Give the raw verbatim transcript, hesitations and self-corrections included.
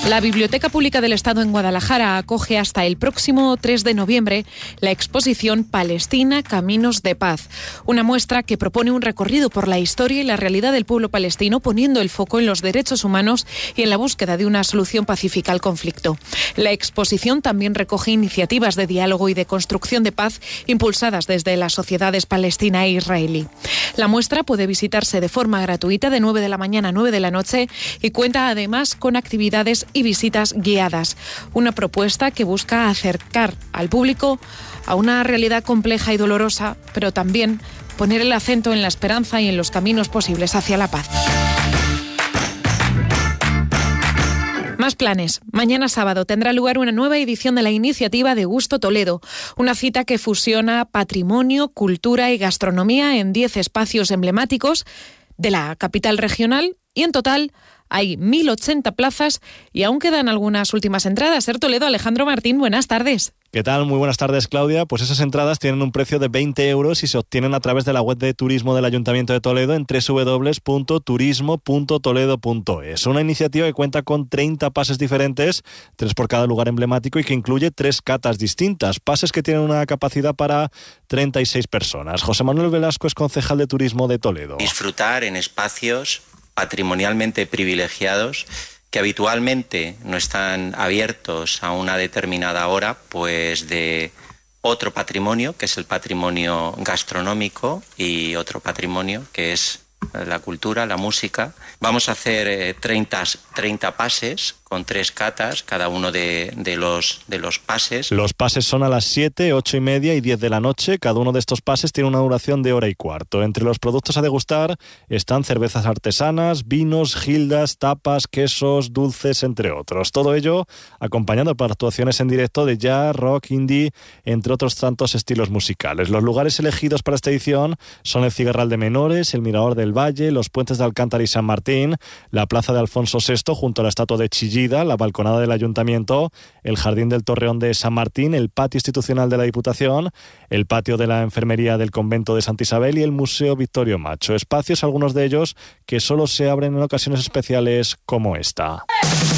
La Biblioteca Pública del Estado en Guadalajara acoge hasta el próximo tres de noviembre la exposición Palestina, Caminos de Paz, una muestra que propone un recorrido por la historia y la realidad del pueblo palestino, poniendo el foco en los derechos humanos y en la búsqueda de una solución pacífica al conflicto. La exposición también recoge iniciativas de diálogo y de construcción de paz impulsadas desde las sociedades palestina e israelí. La muestra puede visitarse de forma gratuita de nueve de la mañana a nueve de la noche y cuenta además con actividades y visitas guiadas. Una propuesta que busca acercar al público a una realidad compleja y dolorosa, pero también poner el acento en la esperanza y en los caminos posibles hacia la paz. Más planes. Mañana sábado tendrá lugar una nueva edición de la iniciativa de Gusto Toledo, una cita que fusiona patrimonio, cultura y gastronomía en diez espacios emblemáticos de la capital regional, y en total hay mil ochenta plazas y aún quedan algunas últimas entradas. Ser Toledo, Alejandro Martín, buenas tardes. ¿Qué tal? Muy buenas tardes, Claudia. Pues esas entradas tienen un precio de veinte euros y se obtienen a través de la web de turismo del Ayuntamiento de Toledo en doble u doble u doble u punto turismo punto toledo punto es. Una iniciativa que cuenta con treinta pases diferentes, tres por cada lugar emblemático, y que incluye tres catas distintas, pases que tienen una capacidad para treinta y seis personas. José Manuel Velasco es concejal de Turismo de Toledo. Disfrutar en espacios patrimonialmente privilegiados que habitualmente no están abiertos a una determinada hora, pues de otro patrimonio, que es el patrimonio gastronómico, y otro patrimonio que es la cultura, la música. Vamos a hacer eh, treinta, treinta pases con tres catas, cada uno de, de, los, de los pases. Los pases son a las siete, ocho y media y diez de la noche. Cada uno de estos pases tiene una duración de hora y cuarto. Entre los productos a degustar están cervezas artesanas, vinos, gildas, tapas, quesos, dulces, entre otros. Todo ello acompañado por actuaciones en directo de jazz, rock, indie, entre otros tantos estilos musicales. Los lugares elegidos para esta edición son el Cigarral de Menores, el Mirador del Valle, los puentes de Alcántara y San Martín, la plaza de Alfonso sexto junto a la estatua de Chillida, la balconada del Ayuntamiento, el jardín del Torreón de San Martín, el patio institucional de la Diputación, el patio de la enfermería del convento de Santa Isabel y el Museo Victorio Macho. Espacios, algunos de ellos, que solo se abren en ocasiones especiales como esta.